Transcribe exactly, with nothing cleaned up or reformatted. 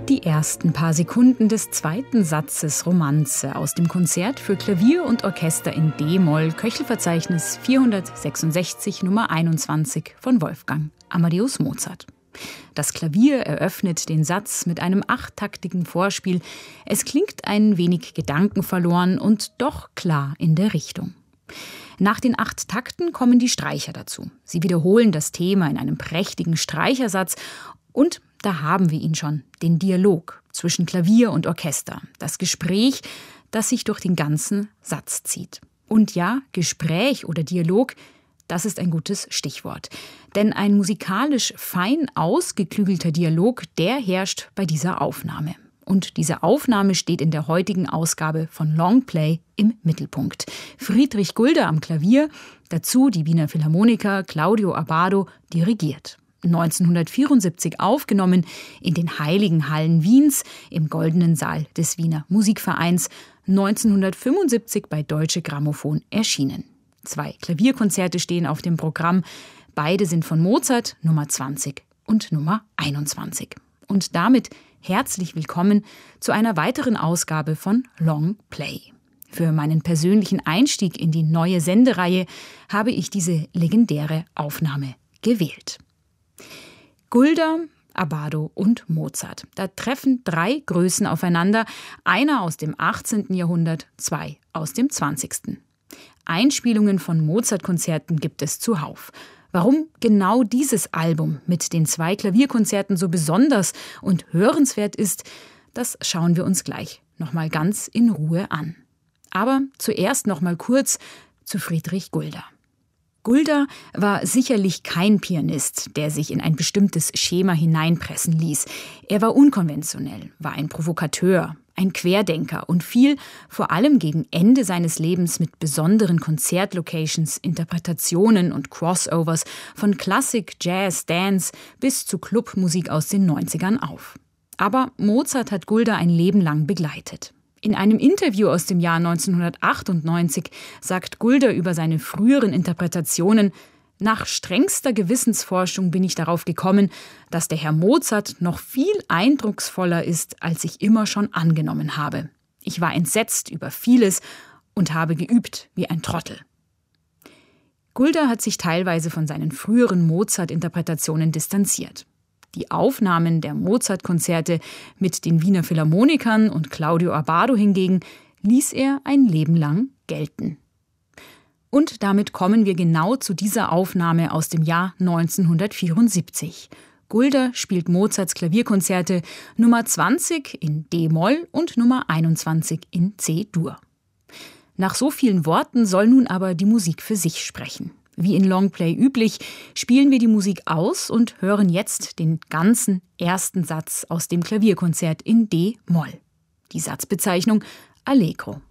Die ersten paar Sekunden des zweiten Satzes Romanze aus dem Konzert für Klavier und Orchester in D-Moll, Köchelverzeichnis vierhundertsechsundsechzig Nummer einundzwanzig von Wolfgang Amadeus Mozart. Das Klavier eröffnet den Satz mit einem achttaktigen Vorspiel. Es klingt ein wenig gedankenverloren und doch klar in der Richtung. Nach den acht Takten kommen die Streicher dazu. Sie wiederholen das Thema in einem prächtigen Streichersatz und da haben wir ihn schon, den Dialog zwischen Klavier und Orchester, das Gespräch, das sich durch den ganzen Satz zieht. Und ja, Gespräch oder Dialog, das ist ein gutes Stichwort. Denn ein musikalisch fein ausgeklügelter Dialog, der herrscht bei dieser Aufnahme. Und diese Aufnahme steht in der heutigen Ausgabe von Longplay im Mittelpunkt. Friedrich Gulda am Klavier, dazu die Wiener Philharmoniker Claudio Abbado dirigiert. neunzehnhundertvierundsiebzig aufgenommen in den Heiligen Hallen Wiens im Goldenen Saal des Wiener Musikvereins, neunzehnhundertfünfundsiebzig bei Deutsche Grammophon erschienen. Zwei Klavierkonzerte stehen auf dem Programm, beide sind von Mozart, Nummer zwanzig und Nummer einundzwanzig. Und damit herzlich willkommen zu einer weiteren Ausgabe von Long Play. Für meinen persönlichen Einstieg in die neue Sendereihe habe ich diese legendäre Aufnahme gewählt. Gulda, Abbado und Mozart. Da treffen drei Größen aufeinander, einer aus dem achtzehnten Jahrhundert, zwei aus dem zwanzigsten Einspielungen von Mozart-Konzerten gibt es zuhauf. Warum genau dieses Album mit den zwei Klavierkonzerten so besonders und hörenswert ist, das schauen wir uns gleich nochmal ganz in Ruhe an. Aber zuerst nochmal kurz zu Friedrich Gulda. Gulda war sicherlich kein Pianist, der sich in ein bestimmtes Schema hineinpressen ließ. Er war unkonventionell, war ein Provokateur, ein Querdenker und fiel vor allem gegen Ende seines Lebens mit besonderen Konzertlocations, Interpretationen und Crossovers von Klassik, Jazz, Dance bis zu Clubmusik aus den neunzigern auf. Aber Mozart hat Gulda ein Leben lang begleitet. In einem Interview aus dem Jahr neunzehnhundertachtundneunzig sagt Gulda über seine früheren Interpretationen: Nach strengster Gewissensforschung bin ich darauf gekommen, dass der Herr Mozart noch viel eindrucksvoller ist, als ich immer schon angenommen habe. Ich war entsetzt über vieles und habe geübt wie ein Trottel. Gulda hat sich teilweise von seinen früheren Mozart-Interpretationen distanziert. Die Aufnahmen der Mozart-Konzerte mit den Wiener Philharmonikern und Claudio Abbado hingegen ließ er ein Leben lang gelten. Und damit kommen wir genau zu dieser Aufnahme aus dem Jahr neunzehnhundertvierundsiebzig. Gulda spielt Mozarts Klavierkonzerte Nummer zwanzig in D-Moll und Nummer einundzwanzig in C-Dur. Nach so vielen Worten soll nun aber die Musik für sich sprechen. Wie in Longplay üblich, spielen wir die Musik aus und hören jetzt den ganzen ersten Satz aus dem Klavierkonzert in D-Moll. Die Satzbezeichnung Allegro.